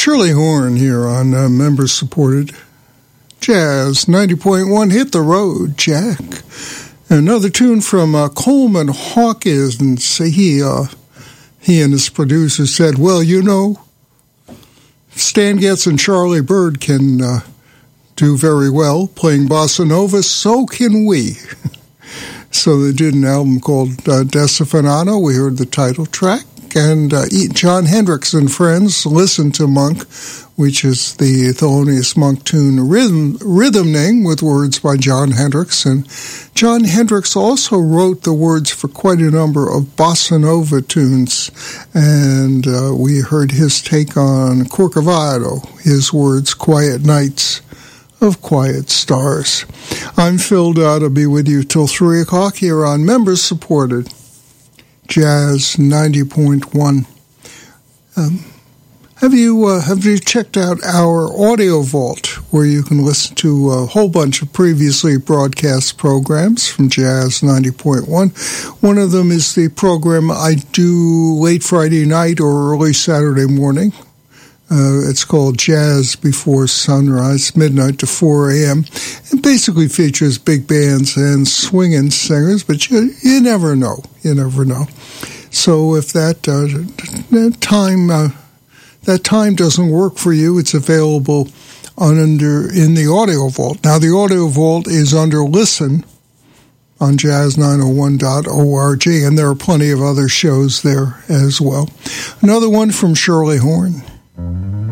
Shirley Horn here on member-supported Jazz 90.1. Hit the road, Jack. Another tune from Coleman Hawkins. He and his producer said, well, you know, Stan Getz and Charlie Bird can do very well playing bossa nova, so can we. So they did an album called Desafinado. We heard the title track. And Jon Hendricks and Friends, Listen to Monk, which is the Thelonious Monk tune Rhythming, with words by Jon Hendricks. And Jon Hendricks also wrote the words for quite a number of bossa nova tunes. And we heard his take on Corcovado, his words, Quiet Nights of Quiet Stars. I'm Phil Dodd. I'll be with you till 3 o'clock here on members-supported Jazz 90.1. Have you checked out our Audio Vault, where you can listen to a whole bunch of previously broadcast programs from Jazz 90.1? One of them is the program I do late Friday night or early Saturday morning. It's called Jazz Before Sunrise, midnight to 4 a.m. It basically features big bands and swinging singers, but you never know. You never know. So if that time doesn't work for you, it's available in the Audio Vault. Now, the Audio Vault is under Listen on jazz901.org, and there are plenty of other shows there as well. Another one from Shirley Horn.